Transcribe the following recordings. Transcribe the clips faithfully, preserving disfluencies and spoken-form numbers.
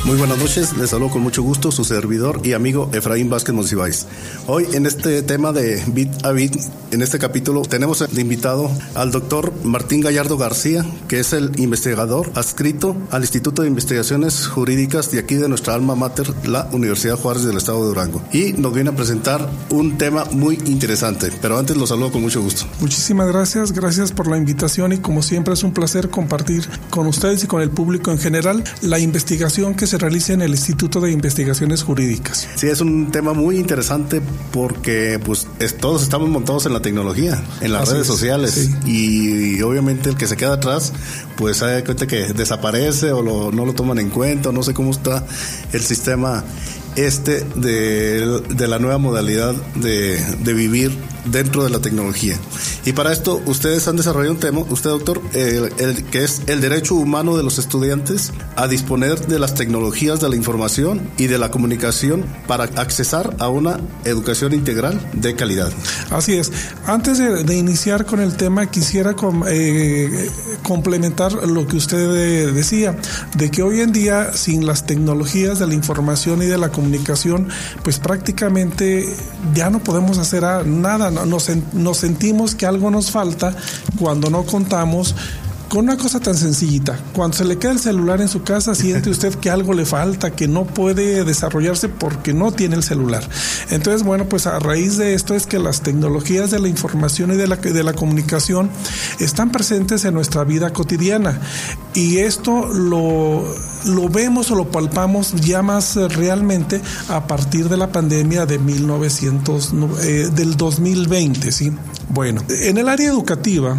Muy buenas noches, les saludo con mucho gusto su servidor y amigo Efraín Vázquez Monsiváis. Hoy en este tema de Bit a Bit, en este capítulo, tenemos de invitado al doctor Martín Gallardo García, que es el investigador adscrito al Instituto de Investigaciones Jurídicas de aquí de nuestra alma mater, la Universidad Juárez del Estado de Durango. Y nos viene a presentar un tema muy interesante, pero antes lo saludo con mucho gusto. Muchísimas gracias, gracias por la invitación y como siempre es un placer compartir con ustedes y con el público en general la investigación que se realiza en el Instituto de Investigaciones Jurídicas. Sí, es un tema muy interesante porque pues es, todos estamos montados en la tecnología, en las Así redes es, sociales sí. y, y obviamente el que se queda atrás pues se da cuenta que desaparece o lo, no lo toman en cuenta o no sé cómo está el sistema este de, de la nueva modalidad de, de vivir dentro de la tecnología. Y para esto ustedes han desarrollado un tema, usted doctor, el, el, que es el derecho humano de los estudiantes a disponer de las tecnologías de la información y de la comunicación para accesar a una educación integral de calidad. Así es. Antes de, de iniciar con el tema quisiera com, eh, complementar lo que usted eh, decía, de que hoy en día sin las tecnologías de la información y de la comunicación pues prácticamente ya no podemos hacer nada. Nos, nos sentimos que algo nos falta cuando no contamos con una cosa tan sencillita. Cuando se le queda el celular en su casa, siente usted que algo le falta, que no puede desarrollarse porque no tiene el celular. Entonces, bueno, pues a raíz de esto es que las tecnologías de la información y de la, de la comunicación están presentes en nuestra vida cotidiana. Y esto lo, lo vemos o lo palpamos ya más realmente a partir de la pandemia de mil novecientos, eh, del dos mil veinte, ¿sí? Bueno, en el área educativa,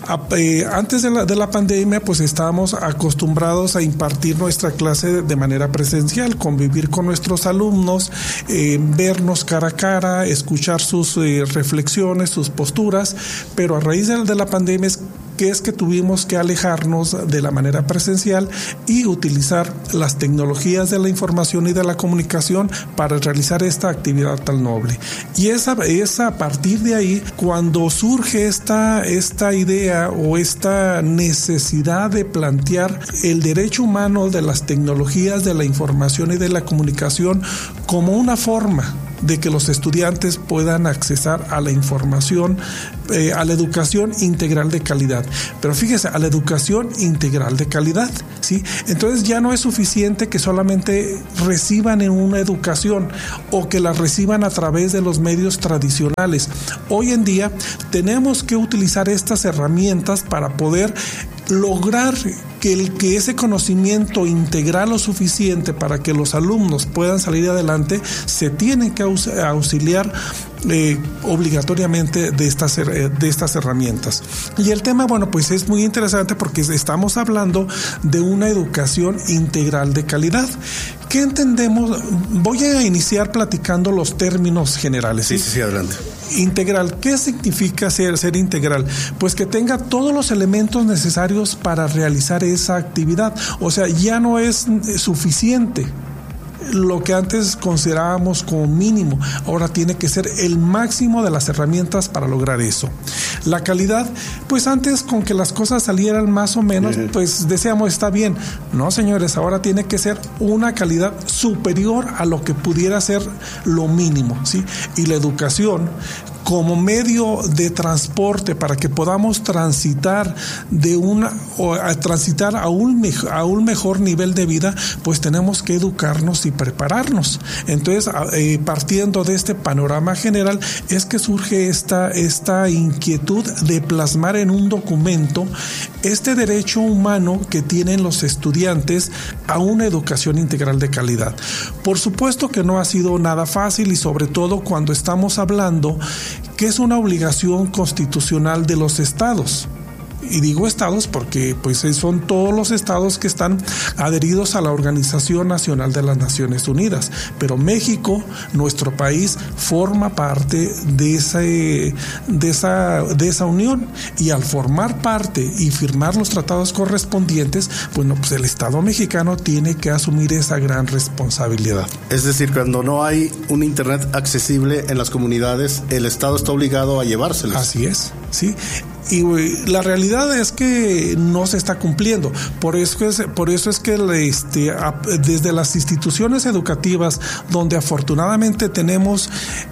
antes de la, de la pandemia, pues estábamos acostumbrados a impartir nuestra clase de manera presencial, convivir con nuestros alumnos, eh, vernos cara a cara, escuchar sus eh, reflexiones, sus posturas, pero a raíz de, de la pandemia es que es que tuvimos que alejarnos de la manera presencial y utilizar las tecnologías de la información y de la comunicación para realizar esta actividad tan noble. Y es a, es a partir de ahí cuando surge esta, esta idea o esta necesidad de plantear el derecho humano de las tecnologías de la información y de la comunicación como una forma de que los estudiantes puedan accesar a la información, eh, a la educación integral de calidad. Pero fíjese, a la educación integral de calidad, ¿sí? Entonces ya no es suficiente que solamente reciban en una educación o que la reciban a través de los medios tradicionales. Hoy en día tenemos que utilizar estas herramientas para poder lograr que, el, que ese conocimiento integral o suficiente para que los alumnos puedan salir adelante se tienen que aus, auxiliar eh, obligatoriamente de estas, de estas herramientas. Y el tema, bueno, pues es muy interesante porque estamos hablando de una educación integral de calidad. ¿Qué entendemos? Voy a iniciar platicando los términos generales. Sí, sí, sí, adelante. Integral. ¿Qué significa ser, ser integral? Pues que tenga todos los elementos necesarios para realizar esa actividad. O sea, ya no es suficiente lo que antes considerábamos como mínimo, ahora tiene que ser el máximo de las herramientas para lograr eso. La calidad, pues antes con que las cosas salieran más o menos, pues decíamos está bien. No, señores, ahora tiene que ser una calidad superior a lo que pudiera ser lo mínimo, ¿sí? Y la educación como medio de transporte para que podamos transitar de una o a transitar a un mejor, a un mejor nivel de vida, pues tenemos que educarnos y prepararnos. Entonces, eh, partiendo de este panorama general, es que surge esta, esta inquietud de plasmar en un documento este derecho humano que tienen los estudiantes a una educación integral de calidad. Por supuesto que no ha sido nada fácil y sobre todo cuando estamos hablando que es una obligación constitucional de los estados. Y digo estados porque pues son todos los estados que están adheridos a la Organización Nacional de las Naciones Unidas, pero México, nuestro país, forma parte de ese, de esa, de esa unión, y al formar parte y firmar los tratados correspondientes, bueno, pues el Estado mexicano tiene que asumir esa gran responsabilidad. Es decir, cuando no hay un internet accesible en las comunidades, el Estado está obligado a llevárselos. Así es, sí. Y la realidad es que no se está cumpliendo. Por eso es, por eso es que este, desde las instituciones educativas, donde afortunadamente tenemos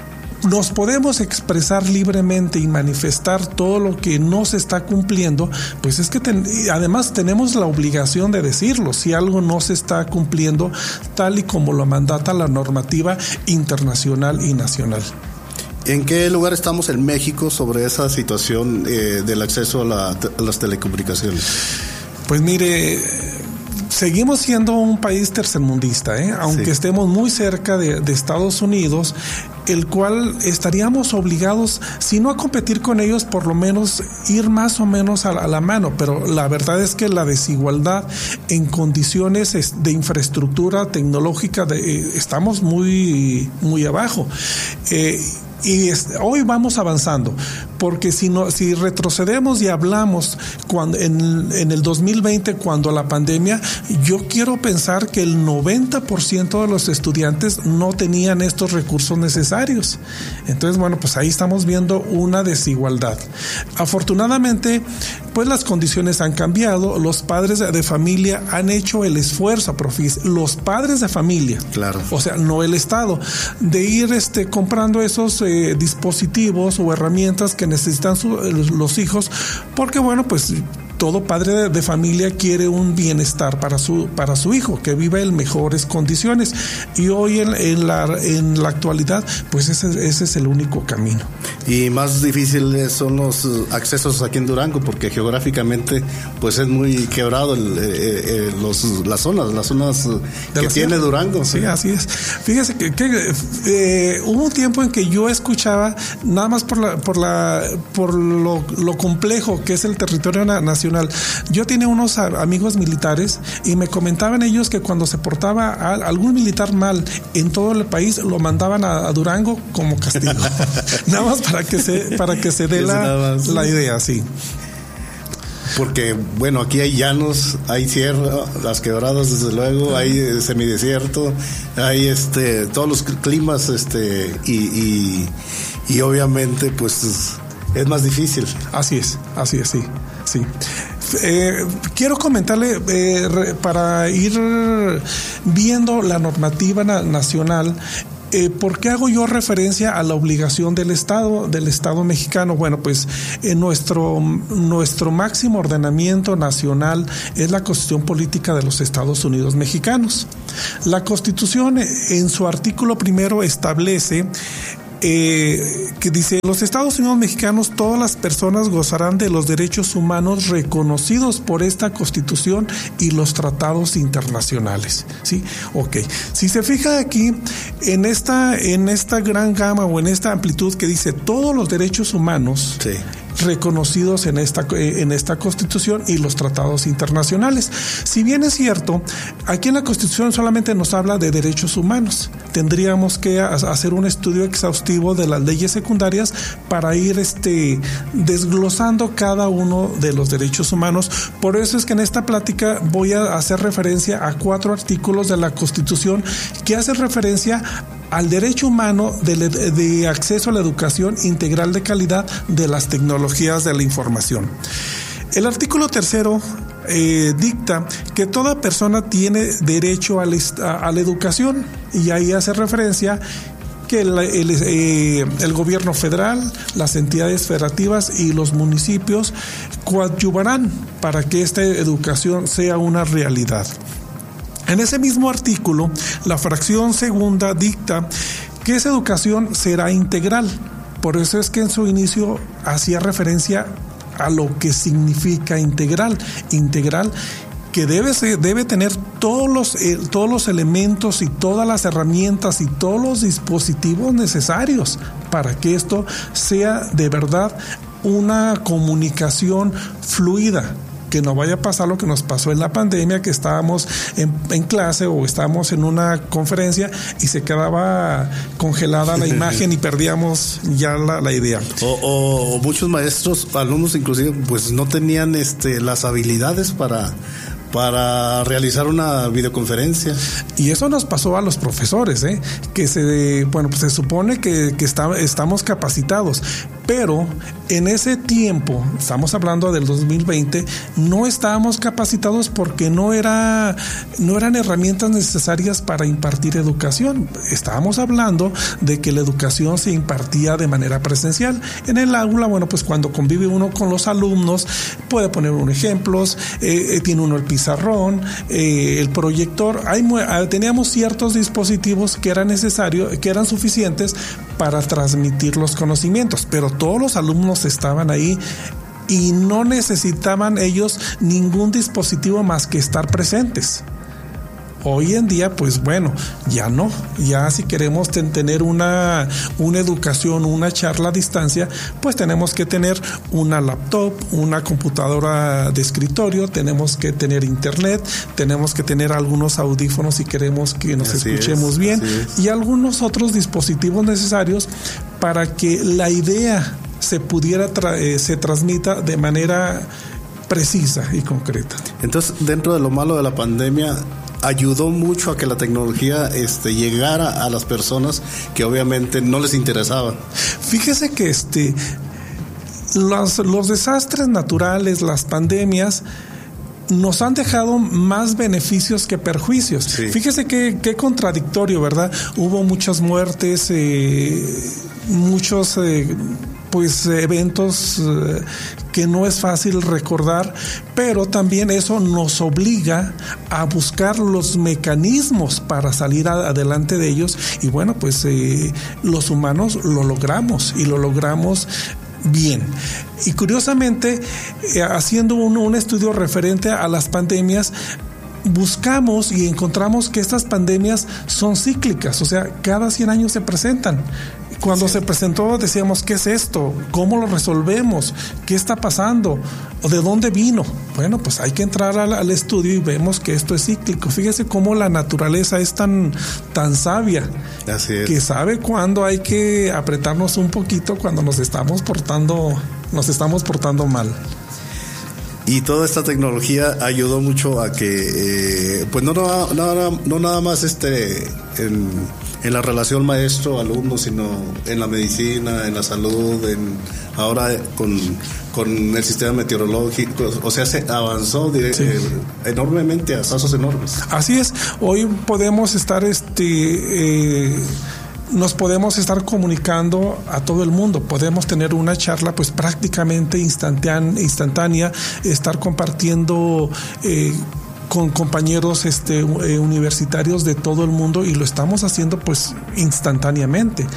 nos podemos expresar libremente y manifestar todo lo que no se está cumpliendo, pues es que ten, además tenemos la obligación de decirlo si algo no se está cumpliendo tal y como lo mandata la normativa internacional y nacional. ¿En qué lugar estamos en México sobre esa situación eh, del acceso a, la, a las telecomunicaciones? Pues mire, seguimos siendo un país tercermundista, ¿eh? Aunque sí. estemos muy cerca de, de Estados Unidos, el cual estaríamos obligados, si no a competir con ellos, por lo menos ir más o menos a la, a la mano. Pero la verdad es que la desigualdad en condiciones de infraestructura tecnológica de, eh, estamos muy, muy abajo. Eh, Y es, hoy vamos avanzando, porque si no, si retrocedemos y hablamos cuando en, en el dos mil veinte, cuando la pandemia, yo quiero pensar que el noventa por ciento de los estudiantes no tenían estos recursos necesarios. Entonces, bueno, pues ahí estamos viendo una desigualdad. Afortunadamente, pues las condiciones han cambiado, los padres de familia han hecho el esfuerzo, profis, los padres de familia, claro, o sea, no el Estado, de ir este comprando esos eh, dispositivos o herramientas que necesitan su, los hijos, porque bueno, pues todo padre de, de familia quiere un bienestar para su para su hijo, que viva en mejores condiciones, y hoy en, en la en la actualidad, pues ese, ese es el único camino. Y más difíciles son los accesos aquí en Durango, porque geográficamente pues es muy quebrado el, eh, eh, los las zonas, las zonas que la tiene Durango. Sí, así es. Fíjese que, que eh, hubo un tiempo en que yo escuchaba, nada más por la por la por lo, lo complejo que es el territorio nacional. Yo tenía unos amigos militares y me comentaban ellos que cuando se portaba a algún militar mal en todo el país, lo mandaban a, a Durango como castigo. Nada más para que se para que se dé la, la idea, sí. Porque, bueno, aquí hay llanos, hay sierra, las quebradas, desde luego, hay semidesierto, hay este todos los climas, este y, y, y obviamente, pues es más difícil. Así es, así es, sí. Sí. Eh, quiero comentarle, eh, re, para ir viendo la normativa na- nacional, eh, ¿por qué hago yo referencia a la obligación del Estado, del Estado mexicano? Bueno, pues en nuestro, nuestro máximo ordenamiento nacional es la Constitución Política de los Estados Unidos Mexicanos. La Constitución, en su artículo primero, establece Eh, que dice: los Estados Unidos mexicanos, todas las personas gozarán de los derechos humanos reconocidos por esta Constitución y los tratados internacionales. ¿Sí? Ok. Si se fija aquí, en esta, en esta gran gama o en esta amplitud que dice todos los derechos humanos, sí, reconocidos en esta, en esta Constitución y los tratados internacionales. Si bien es cierto, aquí en la Constitución solamente nos habla de derechos humanos. Tendríamos que hacer un estudio exhaustivo de las leyes secundarias para ir este, desglosando cada uno de los derechos humanos. Por eso es que en esta plática voy a hacer referencia a cuatro artículos de la Constitución que hacen referencia al derecho humano de, de acceso a la educación integral de calidad de las tecnologías de la información. El artículo tercero eh, dicta que toda persona tiene derecho a la, a, a la educación, y ahí hace referencia que el, el, eh, el gobierno federal, las entidades federativas y los municipios coadyuvarán para que esta educación sea una realidad. En ese mismo artículo, la fracción segunda dicta que esa educación será integral. Por eso es que en su inicio hacía referencia a lo que significa integral. Integral que debe ser, debe tener todos los, eh, todos los elementos y todas las herramientas y todos los dispositivos necesarios para que esto sea de verdad una comunicación fluida. Que no vaya a pasar lo que nos pasó en la pandemia, que estábamos en, en clase o estábamos en una conferencia y se quedaba congelada la imagen y perdíamos ya la, la idea. O, o, o muchos maestros, alumnos inclusive, pues no tenían este las habilidades para para realizar una videoconferencia. Y eso nos pasó a los profesores, ¿eh? Que se, bueno, pues se supone que, que está, estamos capacitados, Pero en ese tiempo, estamos hablando del dos mil veinte, no estábamos capacitados porque no era, no eran herramientas necesarias para impartir educación. Estábamos hablando de que la educación se impartía de manera presencial. En el aula, bueno, pues cuando convive uno con los alumnos, puede poner unos ejemplos, eh, tiene uno el pizarrón, eh, el proyector. Hay, teníamos ciertos dispositivos que eran necesarios, que eran suficientes para transmitir los conocimientos, pero todos los alumnos estaban ahí y no necesitaban ellos ningún dispositivo más que estar presentes. Hoy en día, pues bueno, ya no, ya si queremos ten, tener una, una educación, una charla a distancia, pues tenemos que tener una laptop, una computadora de escritorio, tenemos que tener internet, tenemos que tener algunos audífonos si queremos que nos así escuchemos es, bien y algunos otros dispositivos necesarios para que la idea se pudiera, tra- eh, se transmita de manera precisa y concreta. Entonces, dentro de lo malo de la pandemia, ayudó mucho a que la tecnología este, llegara a las personas que obviamente no les interesaba. Fíjese que este, los, los desastres naturales, las pandemias, nos han dejado más beneficios que perjuicios. Sí. Fíjese qué, qué contradictorio, ¿verdad? Hubo muchas muertes, eh, muchos eh, pues eventos eh, que no es fácil recordar, pero también eso nos obliga a buscar los mecanismos para salir a, adelante de ellos y bueno, pues eh, los humanos lo logramos y lo logramos bien. Y curiosamente, eh, haciendo un, un estudio referente a las pandemias, buscamos y encontramos que estas pandemias son cíclicas, o sea, cada cien años se presentan. Cuando sí. se presentó decíamos, ¿qué es esto? ¿Cómo lo resolvemos? ¿Qué está pasando? ¿O de dónde vino? Bueno, pues hay que entrar al, al estudio y vemos que esto es cíclico. Fíjese cómo la naturaleza es tan, tan sabia. Así es. Que sabe cuándo hay que apretarnos un poquito cuando nos estamos portando, nos estamos portando mal. Y toda esta tecnología ayudó mucho a que, eh, pues no, no, no, no nada más este en, en la relación maestro-alumno, sino en la medicina, en la salud, en ahora con, con el sistema meteorológico, o sea, se avanzó direct, sí. eh, enormemente a pasos enormes. Así es, hoy podemos estar este... Eh, nos podemos estar comunicando a todo el mundo, podemos tener una charla pues prácticamente instantánea, instantánea estar compartiendo eh, con compañeros este, eh, universitarios de todo el mundo y lo estamos haciendo pues instantáneamente.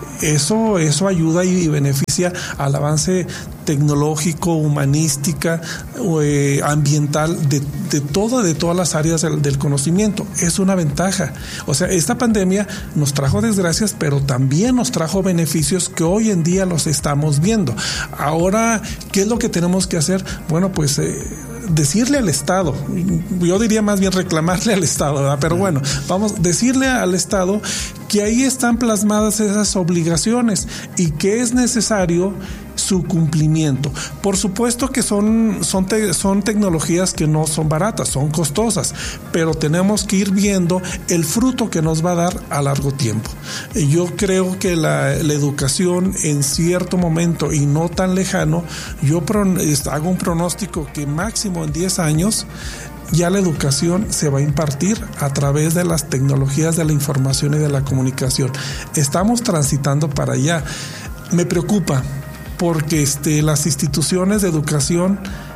Eso, eso ayuda y beneficia al avance tecnológico, humanística, eh, ambiental, de, de, todo, de todas las áreas del, del conocimiento. Es una ventaja. O sea, esta pandemia nos trajo desgracias, pero también nos trajo beneficios que hoy en día los estamos viendo. Ahora, ¿qué es lo que tenemos que hacer? Bueno, pues... Eh, decirle al Estado, yo diría más bien reclamarle al Estado, ¿verdad? Pero bueno, vamos a decirle al Estado que ahí están plasmadas esas obligaciones y que es necesario su cumplimiento. Por supuesto que son, son, te, son tecnologías que no son baratas, son costosas, pero tenemos que ir viendo el fruto que nos va a dar a largo tiempo. Yo creo que la, la educación en cierto momento y no tan lejano, yo pron, hago un pronóstico que máximo en diez años ya la educación se va a impartir a través de las tecnologías de la información y de la comunicación. Estamos transitando para allá. Me preocupa porque este, las instituciones de educación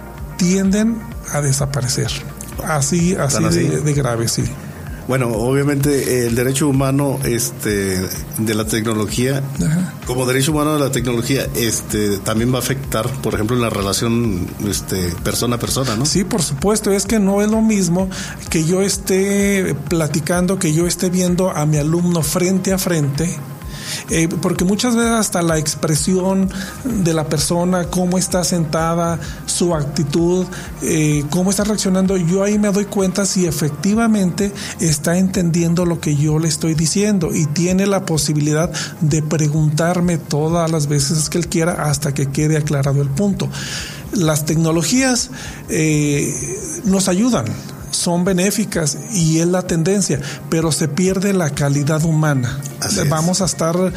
tienden a desaparecer. Así, así, así? De, de grave, sí. Bueno, obviamente el derecho humano este, de la tecnología, ajá, como derecho humano de la tecnología, este, también va a afectar, por ejemplo, en la relación este, persona a persona, ¿no? Sí, por supuesto, es que no es lo mismo que yo esté platicando, que yo esté viendo a mi alumno frente a frente, Eh, porque muchas veces hasta la expresión de la persona, cómo está sentada, su actitud, eh, cómo está reaccionando, yo ahí me doy cuenta si efectivamente está entendiendo lo que yo le estoy diciendo y tiene la posibilidad de preguntarme todas las veces que él quiera hasta que quede aclarado el punto. Las tecnologías eh, nos ayudan, son benéficas y es la tendencia, pero se pierde la calidad humana. Así Vamos es. a estar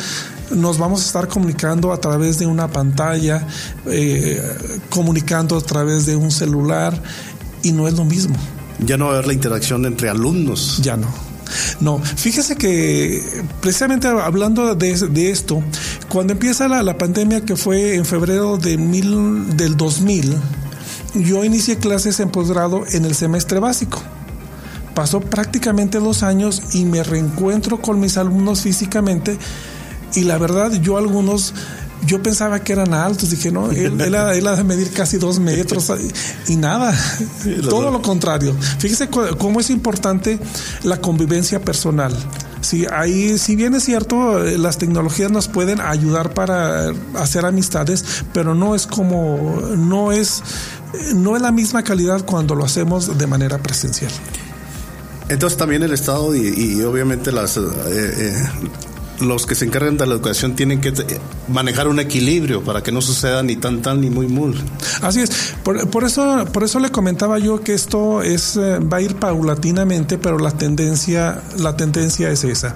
nos vamos a estar comunicando a través de una pantalla, eh, comunicando a través de un celular, y no es lo mismo. Ya no va a haber la interacción entre alumnos. Ya no. No, fíjese que precisamente hablando de, de esto, cuando empieza la, la pandemia, que fue en febrero de mil, del dos mil, yo inicié clases en posgrado en el semestre básico. Pasó prácticamente dos años y me reencuentro con mis alumnos físicamente, y la verdad, yo algunos, yo pensaba que eran altos, dije, no, él, él, ha, él ha de medir casi dos metros, y nada, sí, todo lo contrario. Fíjese cómo es importante la convivencia personal. Sí, ahí, si bien es cierto, las tecnologías nos pueden ayudar para hacer amistades, pero no es como, no es, no es la misma calidad cuando lo hacemos de manera presencial. Entonces también el Estado y, y obviamente las... Eh, eh, los que se encargan de la educación tienen que manejar un equilibrio para que no suceda ni tan tan ni muy muy. Así es. Por, por eso por eso le comentaba yo que esto es eh, va a ir paulatinamente, pero la tendencia la tendencia es esa.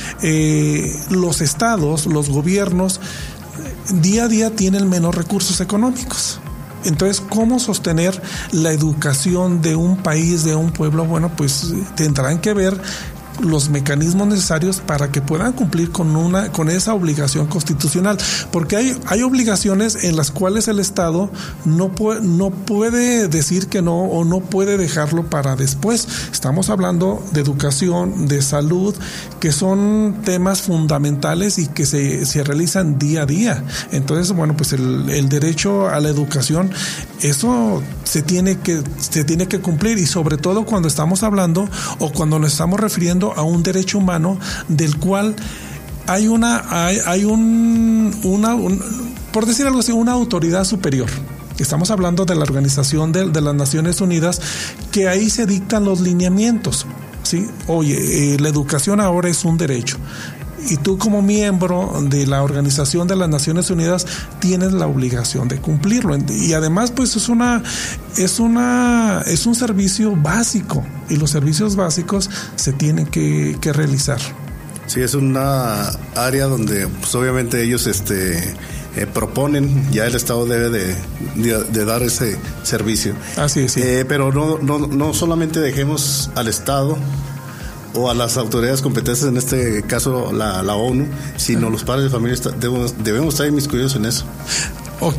Eh, los estados, los gobiernos, día a día tienen menos recursos económicos. Entonces, ¿cómo sostener la educación de un país, de un pueblo? Bueno, pues tendrán que ver los mecanismos necesarios para que puedan cumplir con una con esa obligación constitucional, porque hay hay obligaciones en las cuales el Estado no puede no puede decir que no, o no puede dejarlo para después. Estamos hablando de educación, de salud, que son temas fundamentales y que se, se realizan día a día. Entonces, bueno, pues el, el derecho a la educación, eso se tiene que se tiene que cumplir, y sobre todo cuando estamos hablando o cuando nos estamos refiriendo a un derecho humano del cual hay una hay, hay un una un, por decir algo así, una autoridad superior. Estamos hablando de la Organización de, de las Naciones Unidas, que ahí se dictan los lineamientos, ¿sí? Oye, eh, la educación ahora es un derecho, y tú como miembro de la Organización de las Naciones Unidas tienes la obligación de cumplirlo. Y además, pues es una es una es un servicio básico, y los servicios básicos se tienen que, que realizar. Sí, es una área donde pues obviamente ellos este eh, proponen, ya el Estado debe de, de, de dar ese servicio. Así es, sí. Eh, pero no, no, no solamente dejemos al Estado o a las autoridades competentes, en este caso la, la ONU, sino los padres de familia debemos, debemos estar inmiscuidos en eso. Ok.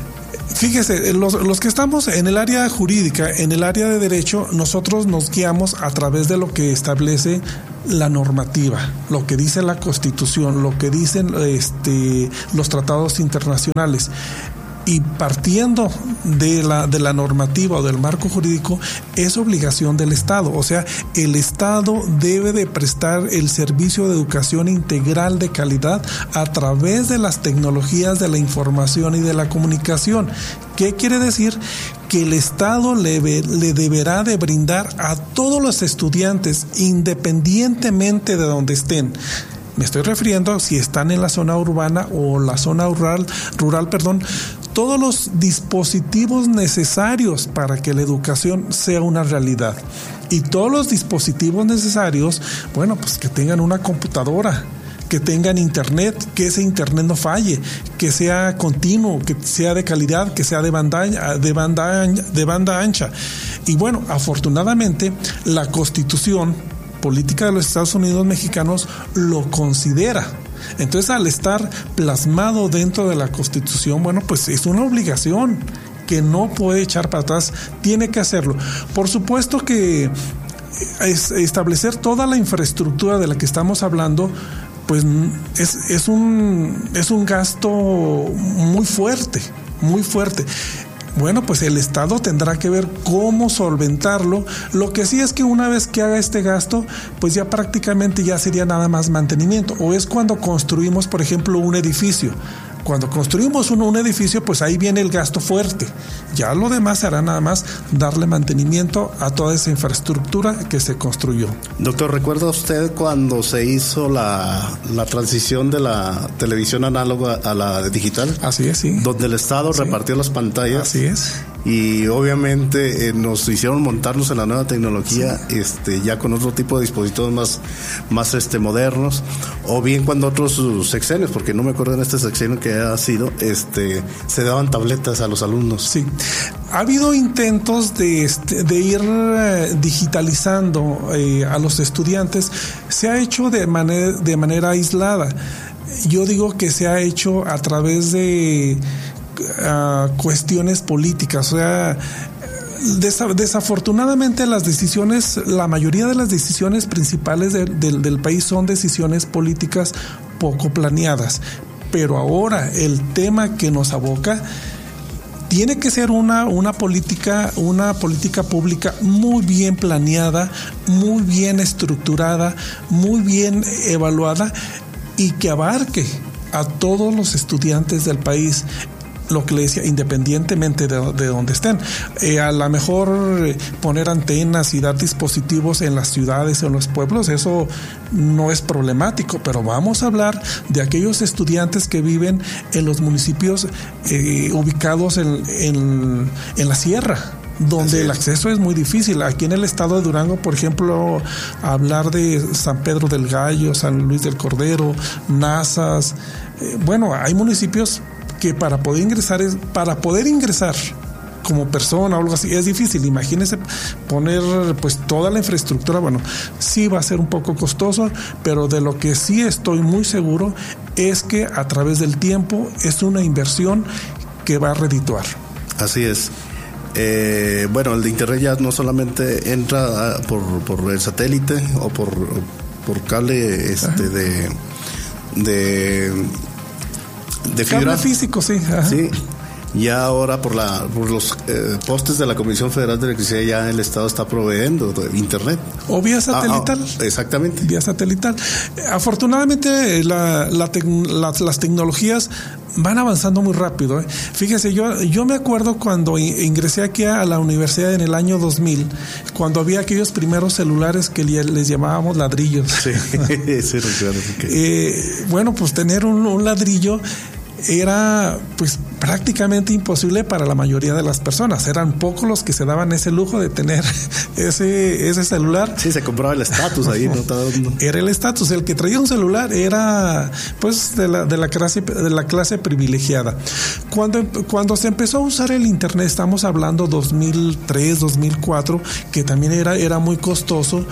Fíjese, los, los que estamos en el área jurídica, en el área de derecho, nosotros nos guiamos a través de lo que establece la normativa, lo que dice la Constitución, lo que dicen este, los tratados internacionales. Y partiendo de la de la normativa o del marco jurídico, es obligación del Estado. O sea, el Estado debe de prestar el servicio de educación integral de calidad a través de las tecnologías de la información y de la comunicación. ¿Qué quiere decir? Que el Estado le, le deberá de brindar a todos los estudiantes, independientemente de donde estén. Me estoy refiriendo si están en la zona urbana o la zona rural, rural, perdón, todos los dispositivos necesarios para que la educación sea una realidad. Y todos los dispositivos necesarios, bueno, pues que tengan una computadora, que tengan internet, que ese internet no falle, que sea continuo, que sea de calidad, que sea de banda, de banda, de banda ancha. Y bueno, afortunadamente, la Constitución Política de los Estados Unidos Mexicanos lo considera. Entonces, al estar plasmado dentro de la Constitución, bueno, pues es una obligación que no puede echar para atrás, tiene que hacerlo. Por supuesto que es establecer toda la infraestructura de la que estamos hablando, pues es, es un es un gasto muy fuerte, muy fuerte. Bueno, pues el Estado tendrá que ver cómo solventarlo. Lo que sí es que una vez que haga este gasto, pues ya prácticamente ya sería nada más mantenimiento. O es cuando construimos, por ejemplo, un edificio. Cuando construimos un, un edificio, pues ahí viene el gasto fuerte. Ya lo demás será nada más darle mantenimiento a toda esa infraestructura que se construyó. Doctor, ¿recuerda usted cuando se hizo la, la transición de la televisión análoga a la digital? Así es, sí. Donde el Estado sí. repartió las pantallas. Así es. y obviamente eh, nos hicieron montarnos en la nueva tecnología, sí. este ya con otro tipo de dispositivos más más este modernos, o bien cuando otros sexenios, porque no me acuerdo en este sexenio que ha sido, este se daban tabletas a los alumnos. Sí. Ha habido intentos de, este, de ir eh, digitalizando eh, a los estudiantes. Se ha hecho de manera, de manera aislada. Yo digo que se ha hecho a través de uh, cuestiones políticas. O sea, desa- desafortunadamente las decisiones, la mayoría de las decisiones principales de, de, del país son decisiones políticas poco planeadas. Pero ahora el tema que nos aboca tiene que ser una, una política, una política pública muy bien planeada, muy bien estructurada, muy bien evaluada y que abarque a todos los estudiantes del país. Lo que le decía, independientemente de, de donde estén. Eh, a lo mejor eh, poner antenas y dar dispositivos en las ciudades o en los pueblos, eso no es problemático, pero vamos a hablar de aquellos estudiantes que viven en los municipios eh, ubicados en, en, en la sierra, donde el acceso es muy difícil. Aquí en el estado de Durango, por ejemplo, hablar de San Pedro del Gallo, San Luis del Cordero, Nazas, eh, bueno, hay municipios que para poder ingresar es para poder ingresar como persona o algo así es difícil. Imagínese poner pues toda la infraestructura. Bueno, sí va a ser un poco costoso, pero de lo que sí estoy muy seguro es que a través del tiempo es una inversión que va a redituar. Así es. Eh, bueno, el de internet ya no solamente entra a, por por el satélite o por por cable este de de de fibra. Cable físico, sí. Ajá. Sí. Ya ahora por la por los eh, postes de la Comisión Federal de Electricidad ya el Estado está proveyendo de internet. O vía satelital. Ah, ah, exactamente. Vía satelital. Afortunadamente la, la tec, la, las tecnologías van avanzando muy rápido. ¿eh? Fíjese, yo yo me acuerdo cuando ingresé aquí a la universidad en el año dos mil, cuando había aquellos primeros celulares que les llamábamos ladrillos. Sí, sí recuerdo. eh, bueno, pues tener un, un ladrillo era pues prácticamente imposible para la mayoría de las personas. Eran pocos los que se daban ese lujo de tener ese ese celular. Sí, se compraba el estatus ahí, ¿no? Era el estatus. El que traía un celular era pues de la de la clase de la clase privilegiada. Cuando cuando se empezó a usar el internet, estamos hablando dos mil tres, dos mil cuatro, que también era era muy costoso.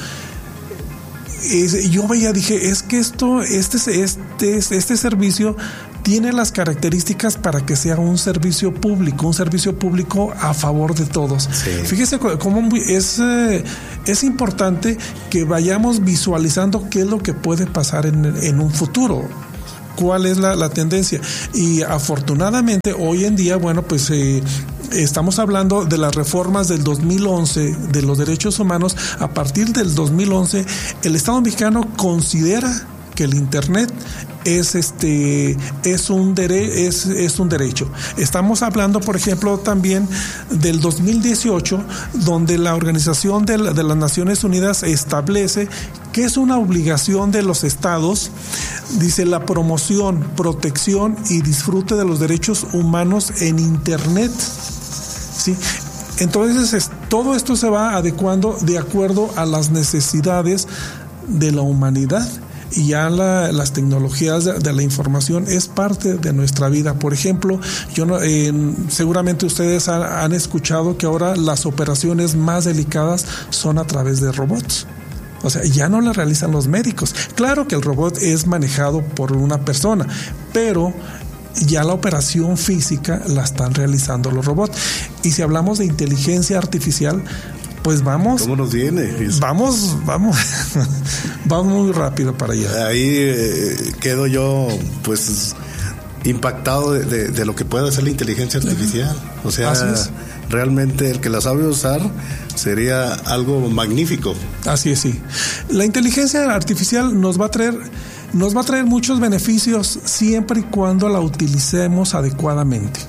Yo veía, dije, es que esto este este este servicio tiene las características para que sea un servicio público, un servicio público a favor de todos. Sí. Fíjese cómo es, es importante que vayamos visualizando qué es lo que puede pasar en, en un futuro. ¿Cuál es la, la tendencia? Y afortunadamente hoy en día, bueno, pues eh, estamos hablando de las reformas del dos mil once de los derechos humanos. A partir del dos mil once, el Estado mexicano considera que el internet es este es un dere, es, es un derecho. Estamos hablando, por ejemplo, también del dos mil dieciocho, donde la Organización de, la, de las Naciones Unidas establece que es una obligación de los estados, dice, la promoción, protección y disfrute de los derechos humanos en internet. ¿Sí? Entonces, es, todo esto se va adecuando de acuerdo a las necesidades de la humanidad. Y ya la, las tecnologías de, de la información es parte de nuestra vida. Por ejemplo, yo no, eh, seguramente ustedes han, han escuchado que ahora las operaciones más delicadas son a través de robots. O sea, ya no las realizan los médicos. Claro que el robot es manejado por una persona, pero ya la operación física la están realizando los robots. Y si hablamos de inteligencia artificial, pues vamos. ¿Cómo nos viene? Vamos, vamos, vamos muy rápido para allá. Ahí eh, quedo yo, pues, impactado de, de, de lo que puede hacer la inteligencia artificial. O sea, realmente el que la sabe usar sería algo magnífico. Así es, sí. La inteligencia artificial nos va a traer, nos va a traer muchos beneficios siempre y cuando la utilicemos adecuadamente.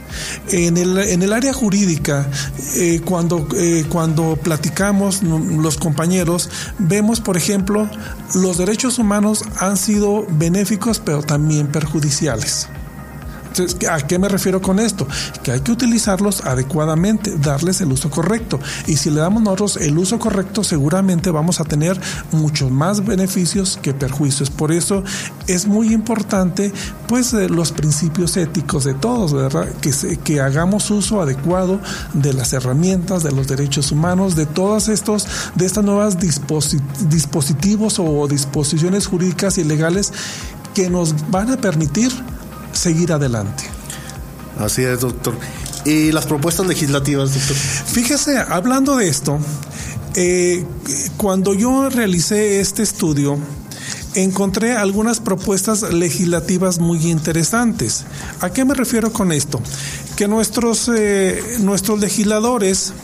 En el, en el área jurídica, eh, cuando, eh, cuando platicamos los compañeros, vemos, por ejemplo, los derechos humanos han sido benéficos, pero también perjudiciales. Entonces, ¿a qué me refiero con esto? Que hay que utilizarlos adecuadamente, darles el uso correcto. Y si le damos nosotros el uso correcto, seguramente vamos a tener muchos más beneficios que perjuicios. Por eso es muy importante, pues, eh, los principios éticos de todos, ¿verdad? Que, se, que hagamos uso adecuado de las herramientas, de los derechos humanos, de todos estos, de estas nuevas disposit- dispositivos o disposiciones jurídicas y legales que nos van a permitir seguir adelante. Así es, doctor. ¿Y las propuestas legislativas, doctor? Fíjese, hablando de esto, eh, cuando yo realicé este estudio, encontré algunas propuestas legislativas muy interesantes. ¿A qué me refiero con esto? Que nuestros, eh, nuestros legisladores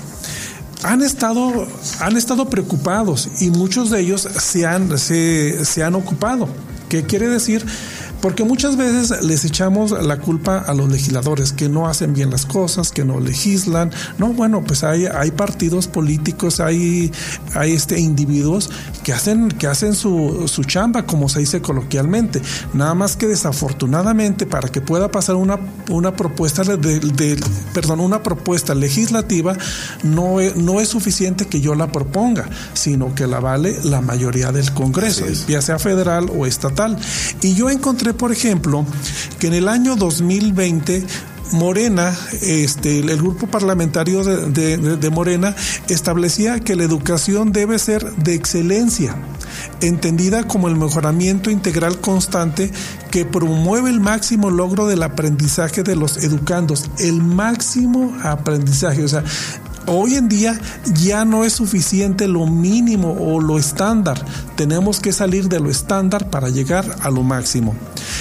han estado, han estado preocupados y muchos de ellos se han, se, se han ocupado. ¿Qué quiere decir? Porque muchas veces les echamos la culpa a los legisladores, que no hacen bien las cosas, que no legislan. No, bueno, pues hay, hay partidos políticos, hay, hay este individuos que hacen, que hacen su, su chamba, como se dice coloquialmente. Nada más que desafortunadamente, para que pueda pasar una, una propuesta de, de, perdón, una propuesta legislativa, no es, no es suficiente que yo la proponga, sino que la vale la mayoría del Congreso, ya sea federal o estatal. Y yo encontré, por ejemplo, que en el año dos mil veinte Morena, este, el grupo parlamentario de, de, de Morena establecía que la educación debe ser de excelencia, entendida como el mejoramiento integral constante que promueve el máximo logro del aprendizaje de los educandos, el máximo aprendizaje. O sea, hoy en día ya no es suficiente lo mínimo o lo estándar. Tenemos que salir de lo estándar para llegar a lo máximo.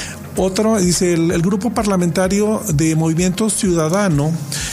Otro, dice, el, el grupo parlamentario de Movimiento Ciudadano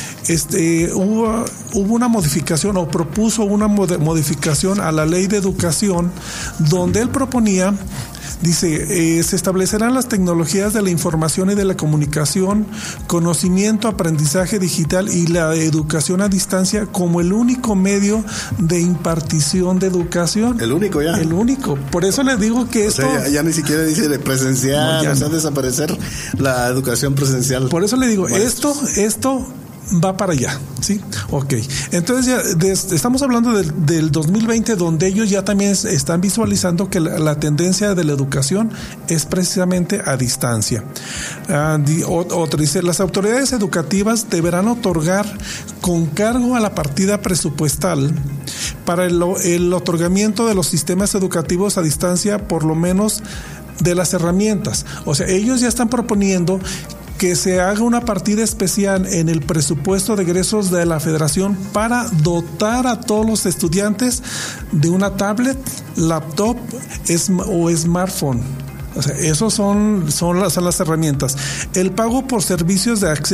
Este, hubo, hubo una modificación o propuso una modificación a la ley de educación donde él proponía, dice, eh, se establecerán las tecnologías de la información y de la comunicación, conocimiento, aprendizaje digital y la educación a distancia como el único medio de impartición de educación. El único ya. El único. Por eso les digo que o esto... sea, ya, ya ni siquiera dice de presencial, no, o sea, no. desaparecer la educación presencial. Por eso le digo, Maestros. esto, esto... va para allá, ¿sí? Ok. Entonces ya de, estamos hablando del, del dos mil veinte, donde ellos ya también están visualizando que la, la tendencia de la educación es precisamente a distancia. Uh, di, otro dice, las autoridades educativas deberán otorgar con cargo a la partida presupuestal para el, el otorgamiento de los sistemas educativos a distancia, por lo menos de las herramientas. O sea, ellos ya están proponiendo que se haga una partida especial en el presupuesto de egresos de la Federación para dotar a todos los estudiantes de una tablet, laptop o smartphone. O sea, esos son, son, las, son las herramientas. El pago por servicios de acceso